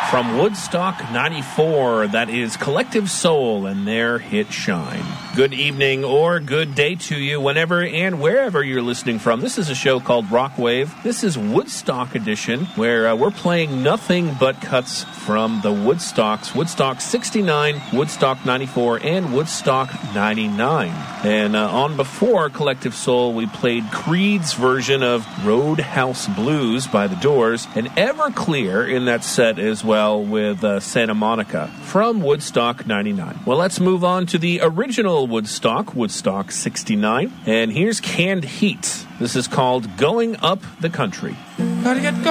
From Woodstock 94, that is Collective Soul and their hit Shine. Good evening or good day to you whenever and wherever you're listening from. This is a show called Rockwave. This is Woodstock Edition, where we're playing nothing but cuts from the Woodstocks. Woodstock 69, Woodstock 94, and Woodstock 99. And on before Collective Soul, we played Creed's version of Roadhouse Blues by The Doors, and Everclear in that set as well with Santa Monica from Woodstock 99. Well, let's move on to the original Woodstock, Woodstock 69. And here's Canned Heat. This is called Going Up the Country. Gotta get